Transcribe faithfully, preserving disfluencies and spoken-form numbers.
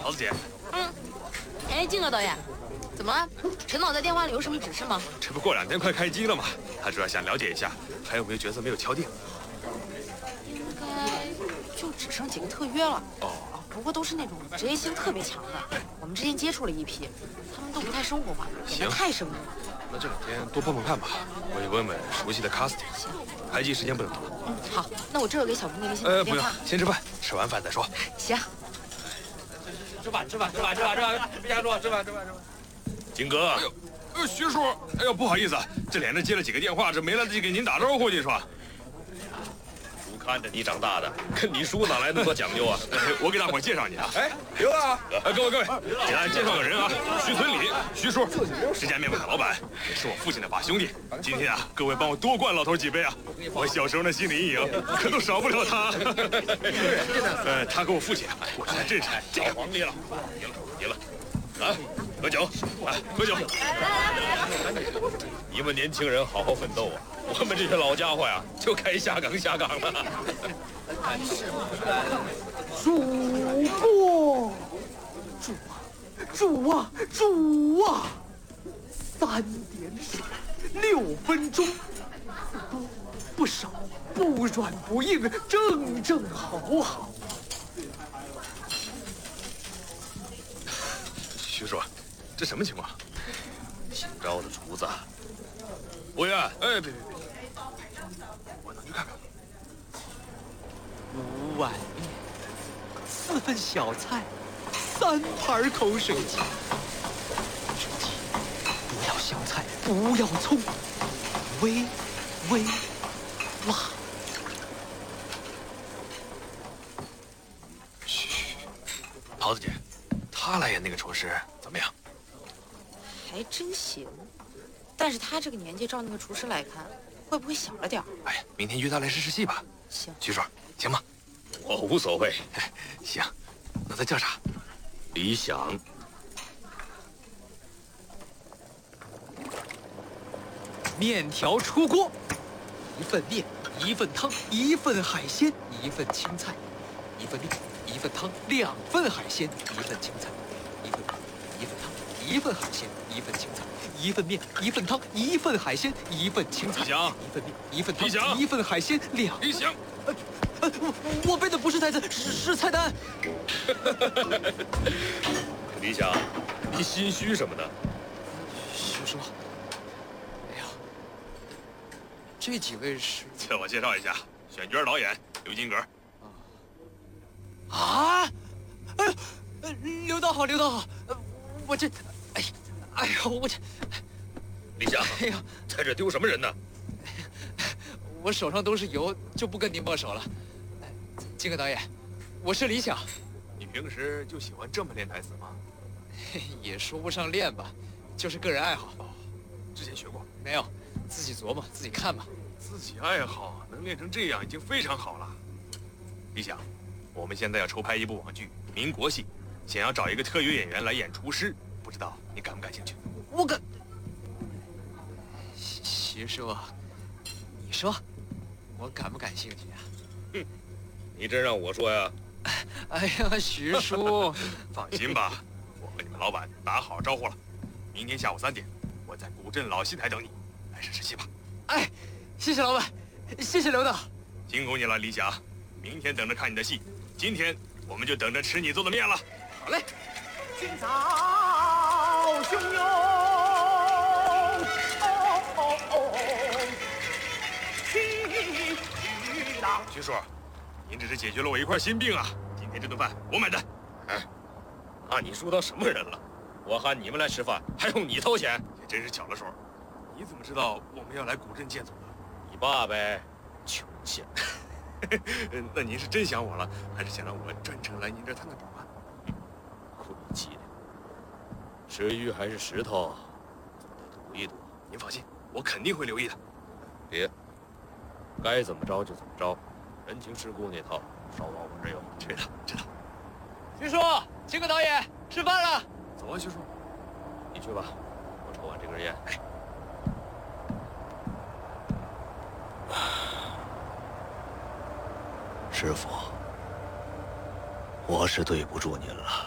桃子姐。 嗯。哎，金哥导演，怎么了？陈导在电话里有什么指示吗？ 这不过两天快开机了吗？他主要想了解一下还有没有角色没有敲定。 应该就只剩几个特约了。哦。不过都是那种职业性特别强的，我们之前接触了一批，他们都不太生活化，演得太生硬了。 那这两天多碰碰看吧，我也问问熟悉的 casting。 行。 开机时间不能多。 嗯，好，那我这儿给小钟那边先打呃， 电话。 不用，先吃饭，吃完饭再说。 行。 吃饭，吃饭，吃饭，吃饭，吃饭，别瞎说，吃饭，吃饭，吃饭。 金哥，哎呦，呃，徐叔，哎呦，不好意思，这连着接了几个电话，这没来得及给您打招呼，你说。 看着你长大的，跟你叔哪来那么多讲究啊？ 我给大伙介绍你啊！ 哎，刘啊！ 哎，各位各位，简单介绍个人啊，徐存礼，徐叔，这家面馆的老板，也是我父亲的把兄弟。今天啊，各位帮我多灌老头几杯啊！我小时候的心理阴影可都少不了他。呃，他跟我父亲过去还真是老皇帝了，赢了，赢了，啊，喝酒，啊，喝酒！你们年轻人好好奋斗啊！我们这些老家伙呀，就该下岗下岗了。 主公，主啊，主啊，主啊！三点水，六分钟，不多不少，不软不硬，正正好好。 徐叔，这什么情况？ 新招的厨子， 服务员，哎，别别别！我能去看看。 五碗面，四份小菜，三盘口水鸡。水鸡，不要香菜，不要葱，微微辣。 嘘，桃子姐，他来演那个厨师怎么样？ 还真行，但是他这个年纪照那个厨师来看，会不会小了点儿？ 哎，明天约他来试试戏吧。 行， 徐叔，行吗？ 我无所谓。 行，那他叫啥？ 李想。 面条出锅，一份面，一份汤，一份海鲜，一份青菜，一份面，一份汤，两份海鲜，一份青菜，一份面，一份汤，一份海鲜，一份青菜，一份面，一份汤，一份海鲜，一份青菜， 李想， 一份面，一份汤， 李想， 一份海鲜，两。 李想， 呃，呃，我我背的不是台词，是是菜单。 李想，你心虚什么呢？ 徐叔，哎呀，这几位是？ 自我介绍一下，选角导演刘金阁。 啊！哎呦，呃刘导好，刘导好，呃，我这，哎呀，哎呦，我这， 李想， 哎呀， 在这丢什么人呢？ 我手上都是油，就不跟您握手了。金哥导演，我是李想。 你平时就喜欢这么练台词吗？ 也说不上练吧，就是个人爱好。 哦，之前学过没有？自己琢磨，自己看吧。 自己爱好能练成这样已经非常好了。李想，我们现在要筹拍一部网剧《民国戏》，想要找一个特约演员来演厨师，不知道你感不感兴趣？ 我感，徐徐叔，你说，我感不感兴趣啊？ 哼，你真让我说呀？ 哎呀，徐叔， 放心吧，我和你们老板打好招呼了，明天下午三点，我在古镇老戏台等你，来试试戏吧。 哎，谢谢老板，谢谢刘导， 辛苦你了，李想。明天等着看你的戏，今天我们就等着吃你做的面了。 好嘞。 今早汹涌，哦哦齐聚党。 徐叔，您只是解决了我一块心病啊！今天这顿饭我买单。 哎，把你叔当什么人了？我喊你们来吃饭，还用你掏钱？ 这真是巧了手。你怎么知道我们要来古镇见总的？ 你爸呗，穷县。 那您是真想我了，还是想让我专程来您这儿探个底啊？ 晦气的，吃鱼还是石头，总得赌一赌。 您放心，我肯定会留意的。 别，该怎么着就怎么着，人情世故那套，少往我这儿有。 知道，知道。 徐叔，金哥导演，吃饭了。 走啊，徐叔。 你去吧，我抽完这根烟。 哎。 师傅，我是对不住您了。